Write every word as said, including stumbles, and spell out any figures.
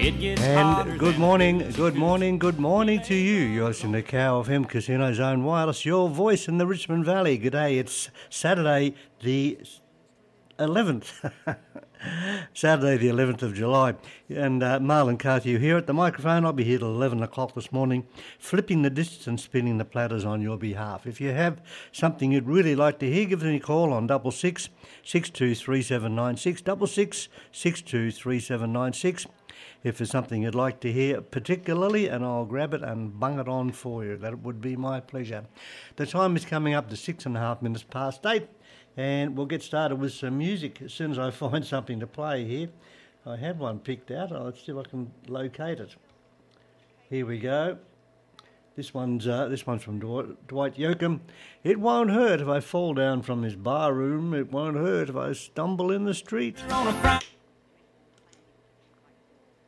And good morning, good morning, good morning to you. You're listening to Cow F M Casino Zone Wireless, your voice in the Richmond Valley. Good day, it's Saturday the eleventh. Saturday the eleventh of July. And uh, Marlon Carthew here at the microphone. I'll be here till eleven o'clock this morning, flipping the discs and spinning the platters on your behalf. If you have something you'd really like to hear, give me a call on double six six two three seven nine six, double six six two three seven nine six. If there's something you'd like to hear particularly, and I'll grab it and bung it on for you. That would be my pleasure. The time is coming up to six and a half minutes past eight, and we'll get started with some music as soon as I find something to play here. I had one picked out. Let's see if I can locate it. Here we go. This one's uh, this one's from Dwight, Dwight Yoakam. It won't hurt if I fall down from this bar room. It won't hurt if I stumble in the street.